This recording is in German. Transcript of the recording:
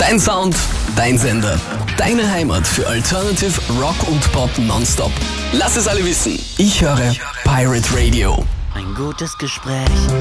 Dein Sound, dein Sender, deine Heimat für Alternative Rock und Pop nonstop. Lass es alle wissen. Ich höre Pirate Radio. Ein gutes Gespräch